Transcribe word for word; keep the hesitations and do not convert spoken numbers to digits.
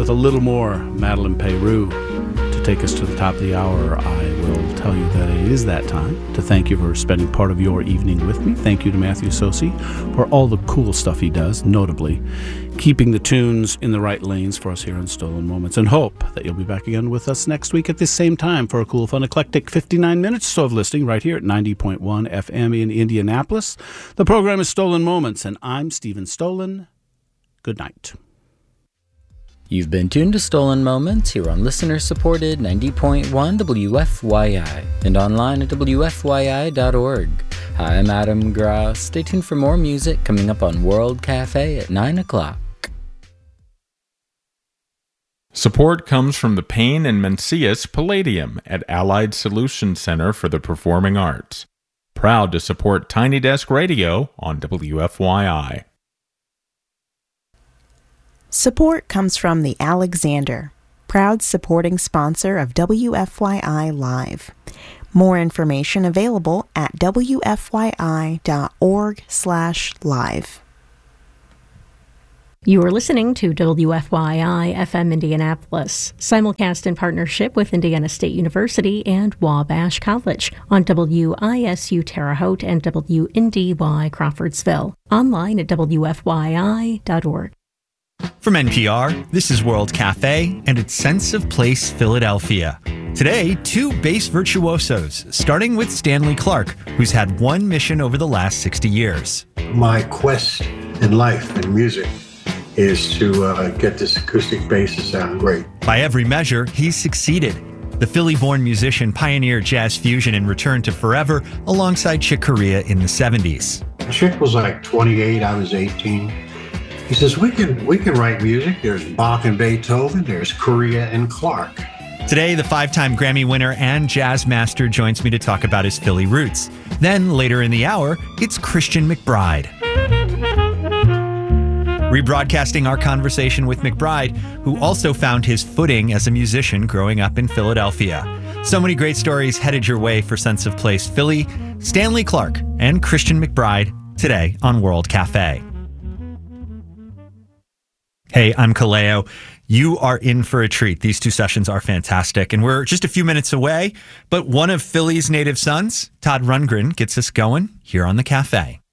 with a little more Madeleine Peyrou to take us to the top of the hour, I will tell you that it is that time to thank you for spending part of your evening with me. Thank you to Matthew Sosi for all the cool stuff he does, notably keeping the tunes in the right lanes for us here on Stolen Moments, and hope that you'll be back again with us next week at this same time for a cool, fun, eclectic fifty-nine minutes or so of listening right here at ninety point one F M in Indianapolis. The program is Stolen Moments, and I'm Stephen Stolen. Good night. You've been tuned to Stolen Moments here on listener-supported ninety point one W F Y I and online at W F Y I dot org. Hi, I'm Adam McGraw. Stay tuned for more music coming up on World Cafe at nine o'clock. Support comes from the Payne and Mencius Palladium at Allied Solutions Center for the Performing Arts. Proud to support Tiny Desk Radio on W F Y I. Support comes from the Alexander, proud supporting sponsor of W F Y I Live. More information available at W F Y I dot org slash live. You are listening to W F Y I F M Indianapolis, simulcast in partnership with Indiana State University and Wabash College on W I S U Terre Haute and W N D Y Crawfordsville. Online at W F Y I dot org. From N P R, this is World Cafe and its Sense of Place Philadelphia. Today, two bass virtuosos, starting with Stanley Clarke, who's had one mission over the last sixty years. My quest in life and music is to uh, get this acoustic bass to sound great. By every measure, he's succeeded. The Philly-born musician pioneered jazz fusion and returned to forever alongside Chick Corea in the seventies. Chick was like twenty-eight, I was eighteen. He says, we can we can write music. There's Bach and Beethoven, there's Corea and Clarke. Today, the five-time Grammy winner and jazz master joins me to talk about his Philly roots. Then, later in the hour, it's Christian McBride. Rebroadcasting our conversation with McBride, who also found his footing as a musician growing up in Philadelphia. So many great stories headed your way for Sense of Place Philly, Stanley Clarke, and Christian McBride today on World Cafe. Hey, I'm Kaleo. You are in for a treat. These two sessions are fantastic, and we're just a few minutes away, but one of Philly's native sons, Todd Rundgren, gets us going here on the Cafe.